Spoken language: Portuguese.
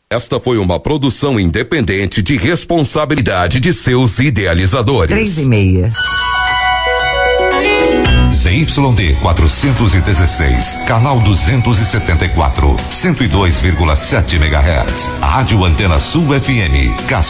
Esta foi uma produção independente de responsabilidade de seus idealizadores. 3:30. ZYD 416, canal 274, 102,7 MHz. Rádio Antena Sul FM.